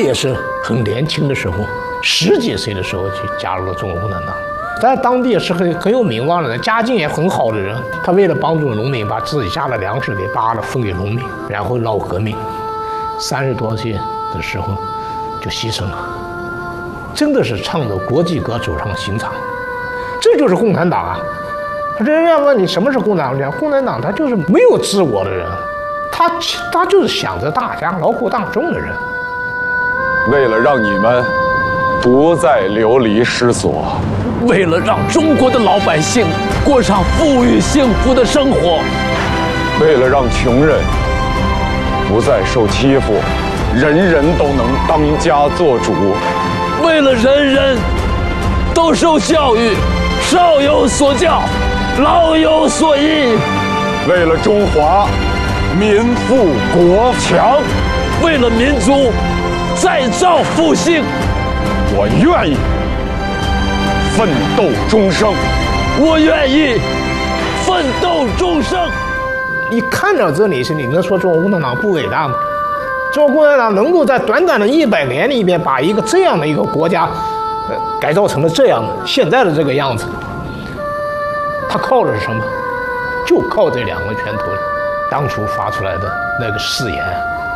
也是很年轻的时候，10几岁的时候就加入了中国共产党，在当地也是很有名望的人，家境也很好的人。他为了帮助农民，把自己家的粮食给扒了分给农民，然后闹革命。30多岁的时候就牺牲了，真的是唱着国际歌走上刑场。这就是共产党啊！人家问你什么是共产党？共产党他就是没有自我的人，他就是想着大家劳苦大众的人。 为了让你们不再流离失所， 为了让中国的老百姓过上富裕幸福的生活， 为了让穷人不再受欺负，人人都能当家作主， 为了人人都受教育，少有所教，老有所依， 为了中华民富国强， 为了民族再造复兴， 我愿意奋斗终生。 我愿意奋斗终生。 你看到这里是你能说中国共产党不伟大吗？中国共产党能够在短短的100年里面把一个这样的一个国家，改造成了这样的现在的这个样子，他靠的是什么？就靠这2个拳头，当初发出来的那个誓言。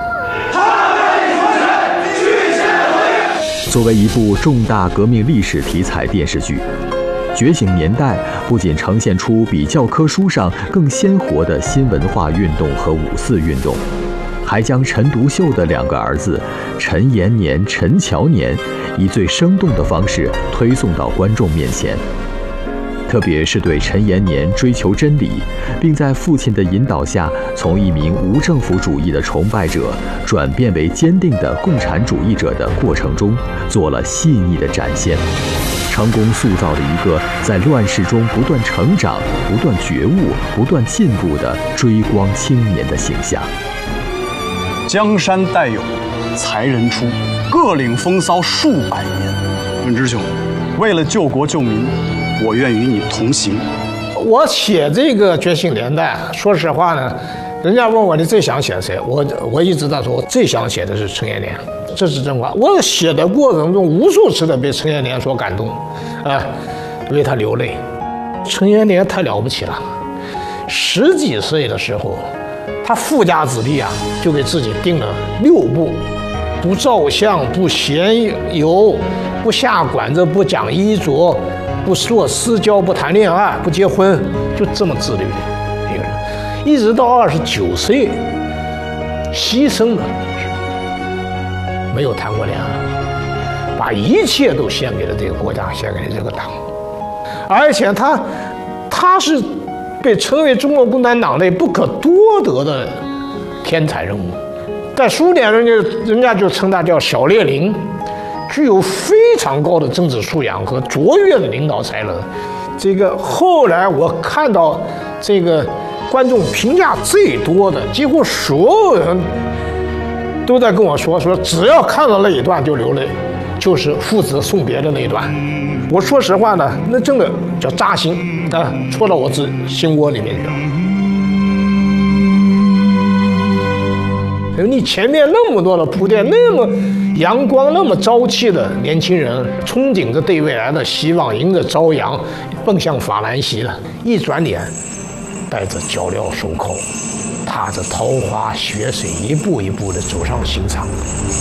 作为一部重大革命历史题材电视剧，《觉醒年代》不仅呈现出比教科书上更鲜活的新文化运动和5四运动，还将陈独秀的2个儿子陈延年、陈乔年以最生动的方式推送到观众面前。特别是对陈延年追求真理，并在父亲的引导下，从一名无政府主义的崇拜者转变为坚定的共产主义者的过程中，做了细腻的展现，成功塑造了一个在乱世中不断成长、不断觉悟、不断进步的追光青年的形象。 江山代有才人出，各领风骚数百年。文之兄，为了救国救民，我愿与你同行。 我写这个《觉醒年代》，说实话呢，人家问我你最想写谁，我一直在说，我最想写的是陈延年，这是真话。我写的过程中，无数次的被陈延年所感动，为他流泪。陈延年太了不起了，10几岁的时候，他富家子弟啊，就给自己定了6不：不照相，不闲游，不下馆子，不讲衣着，不做私交，不谈恋爱，不结婚，就这么自律的一个人，一直到29岁牺牲了，没有谈过恋爱，把一切都献给了这个国家，献给了这个党，而且他是被称为中国共产党内不可多得的天才人物，在苏联人家就称他叫小列宁。具有非常高的政治素养和卓越的领导才能。这个后来我看到这个观众评价最多的，几乎所有人都在跟我说，只要看到那一段就流泪，就是父子送别的那一段。我说实话呢，那真的叫扎心啊，戳到我心窝里面去了。你前面那么多的铺垫，那么阳光、那么朝气的年轻人，憧憬着对未来的希望，迎着朝阳，奔向法兰西了。一转脸，带着脚镣手铐，踏着桃花血水，一步一步地走上刑场。